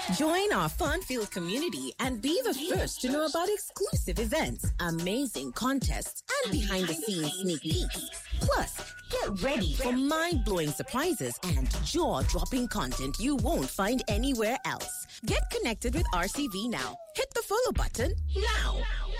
Join our fun-filled community and be the first to know about exclusive events, amazing contests, and behind-the-scenes sneak peeks. Plus, get ready for mind-blowing surprises and jaw-dropping content you won't find anywhere else. Get connected with RCV now. Hit the follow button now.